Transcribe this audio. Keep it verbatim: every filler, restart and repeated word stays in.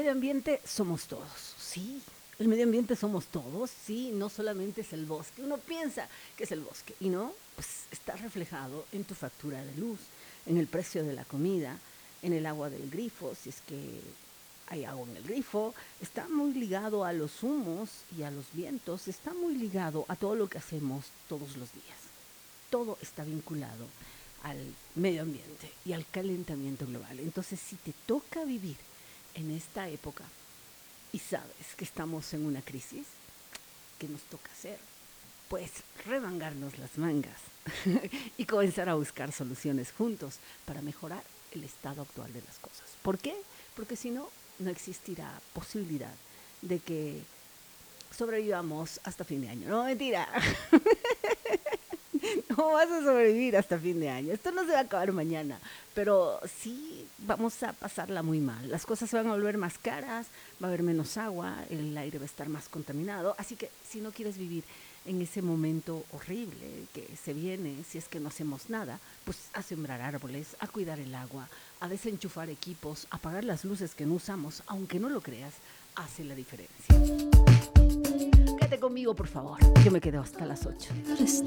medio ambiente somos todos, sí. El medio ambiente somos todos, sí, no solamente es el bosque. Uno piensa que es el bosque y no, pues está reflejado en tu factura de luz, en el precio de la comida, en el agua del grifo, si es que hay agua en el grifo, está muy ligado a los humos y a los vientos, está muy ligado a todo lo que hacemos todos los días. Todo está vinculado al medio ambiente y al calentamiento global. Entonces, si te toca vivir en esta época y sabes que estamos en una crisis, ¿qué nos toca hacer? Pues remangarnos las mangas y comenzar a buscar soluciones juntos para mejorar el estado actual de las cosas. ¿Por qué? Porque si no, no existirá posibilidad de que sobrevivamos hasta fin de año. No, mentira. No vas a sobrevivir hasta fin de año. Esto no se va a acabar mañana, pero sí vamos a pasarla muy mal. Las cosas se van a volver más caras, va a haber menos agua, el aire va a estar más contaminado. Así que si no quieres vivir en ese momento horrible que se viene, si es que no hacemos nada, pues a sembrar árboles, a cuidar el agua, a desenchufar equipos, a apagar las luces que no usamos, aunque no lo creas, hace la diferencia. Quédate conmigo, por favor. Yo me quedo hasta las ocho.